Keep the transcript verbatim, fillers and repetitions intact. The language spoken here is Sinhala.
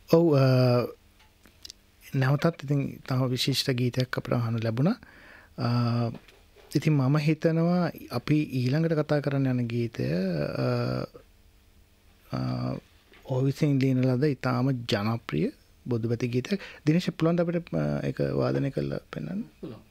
ඔව් නැවතත් ඉතින් තව විශිෂ්ට ගීතයක් අපිට අහන්න ලැබුණා. ඉතින් මම හිතනවා අපි ඊළඟට කතා කරන්න යන ගීතය ඔහු විසින් ලියන ලද ඉතාම ජනප්‍රිය බොදුබැති ගීතයක්. දිනේෂ් පුළුවන් අපිට ඒක වාදනය කරලා පෙන්වන්න? පුළුවන්.